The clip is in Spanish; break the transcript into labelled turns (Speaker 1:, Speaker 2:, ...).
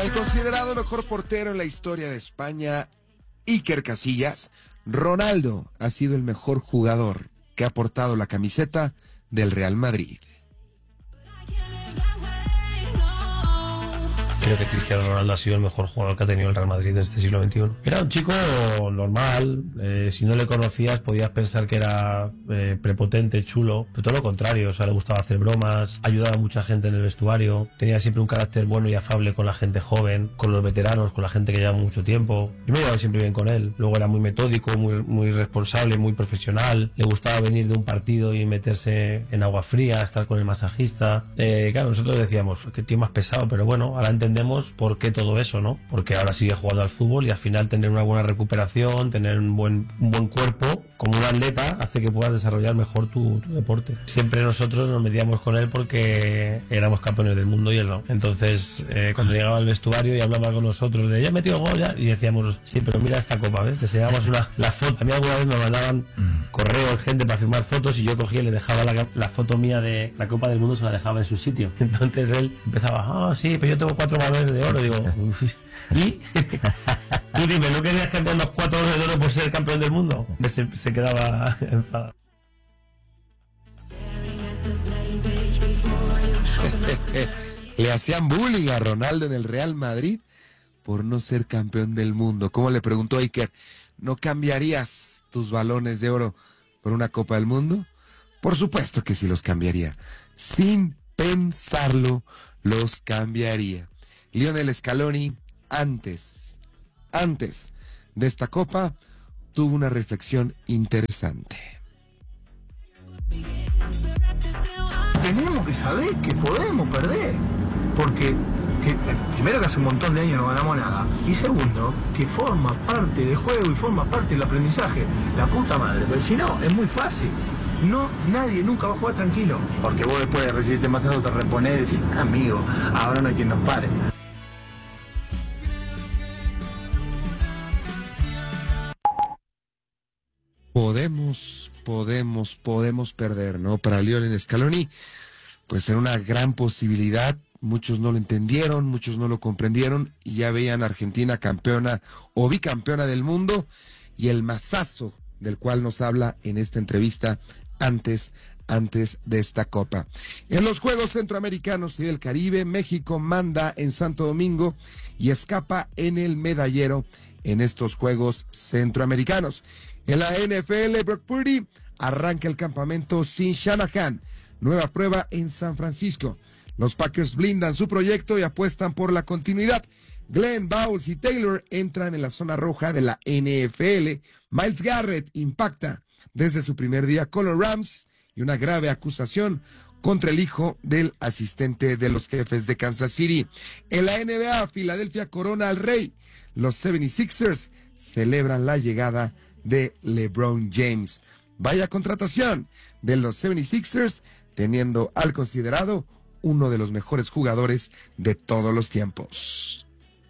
Speaker 1: Para el considerado mejor portero en la historia de España, Iker Casillas, Ronaldo ha sido el mejor jugador que ha portado la camiseta del Real Madrid.
Speaker 2: Creo que Cristiano Ronaldo ha sido el mejor jugador que ha tenido el Real Madrid de este siglo XXI. Era un chico normal, si no le conocías podías pensar que era prepotente, chulo, pero todo lo contrario, o sea, le gustaba hacer bromas, ayudaba a mucha gente en el vestuario, tenía siempre un carácter bueno y afable con la gente joven, con los veteranos, con la gente que lleva mucho tiempo. Yo me llevaba siempre bien con él, luego era muy metódico, muy responsable, muy profesional, le gustaba venir de un partido y meterse en agua fría, estar con el masajista. Claro, nosotros decíamos, qué tío más pesado, pero bueno, ahora entendemos por qué todo eso, ¿no? Porque ahora sigue jugando al fútbol y al final tener una buena recuperación, tener un buen cuerpo como un atleta hace que puedas desarrollar mejor tu deporte. Siempre nosotros nos metíamos con él porque éramos campeones del mundo y él no. Entonces, cuando llegaba al vestuario y hablaba con nosotros de, ya he metido el gol ya, y decíamos, sí, pero mira esta copa, ¿ves? Que se llevamos la foto. A mí alguna vez me mandaban correos, gente para firmar fotos y yo cogía y le dejaba la foto mía de la Copa del Mundo, se la dejaba en su sitio. Entonces él empezaba, sí, pero yo tengo 4 balones de oro. Digo, ¿y? Tú dime, ¿no querías que con los 4 balones de oro por ser campeón del mundo? Se quedaba enfadado.
Speaker 1: Le hacían bullying a Ronaldo en el Real Madrid por no ser campeón del mundo. ¿Cómo le preguntó Iker? ¿No cambiarías tus balones de oro por una Copa del Mundo? Por supuesto que sí los cambiaría. Sin pensarlo, los cambiaría. Lionel Scaloni, antes de esta Copa, tuvo una reflexión interesante.
Speaker 3: Tenemos que saber que podemos perder, porque primero que hace un montón de años no ganamos nada, y segundo, que forma parte del juego y forma parte del aprendizaje. La puta madre, pero si no, es muy fácil. No, nadie nunca va a jugar tranquilo, porque vos después de recibirte matando te reponés y decís, amigo, ahora no hay quien nos pare.
Speaker 1: Podemos perder, ¿no? Para Lionel Scaloni, pues era una gran posibilidad. Muchos no lo entendieron, muchos no lo comprendieron y ya veían a Argentina campeona o bicampeona del mundo, y el masazo del cual nos habla en esta entrevista antes de esta Copa. En los Juegos Centroamericanos y del Caribe, México manda en Santo Domingo y escapa en el medallero en estos Juegos Centroamericanos. En la NFL, Brock Purdy arranca el campamento sin Shanahan. Nueva prueba en San Francisco. Los Packers blindan su proyecto y apuestan por la continuidad. Glenn, Bowles y Taylor entran en la zona roja de la NFL. Myles Garrett impacta desde su primer día con los Rams y una grave acusación contra el hijo del asistente de los Jefes de Kansas City. En la NBA, Filadelfia corona al rey. Los 76ers celebran la llegada de LeBron James. Vaya contratación de los 76ers, teniendo al considerado uno de los mejores jugadores de todos los tiempos.